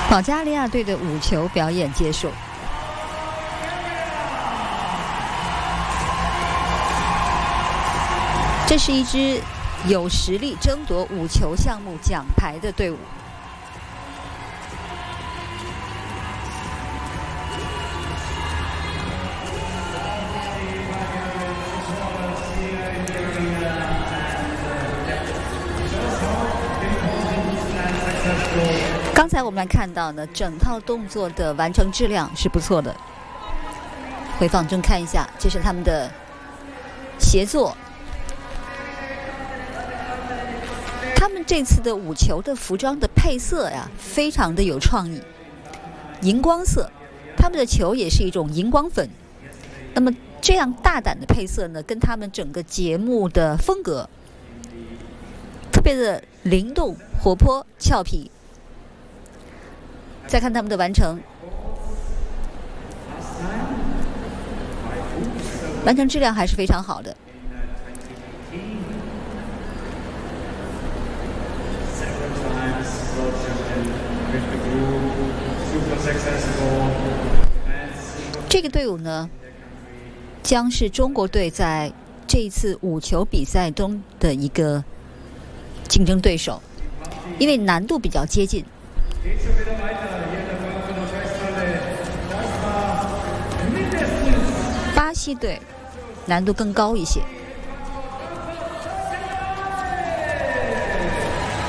保加利亚队的舞球表演结束。这是一支有实力争夺舞球项目奖牌的队伍。刚才我们来看到呢，整套动作的完成质量是不错的。回放中看一下，这是他们的协作。他们这次的舞球的服装的配色呀，非常的有创意，荧光色，他们的球也是一种荧光粉。那么这样大胆的配色呢，跟他们整个节目的风格特别的灵动、活泼、俏皮。再看他们的完成，完成质量还是非常好的。这个队伍呢，将是中国队在这一次舞球比赛中的一个竞争对手，因为难度比较接近。巴西队难度更高一些。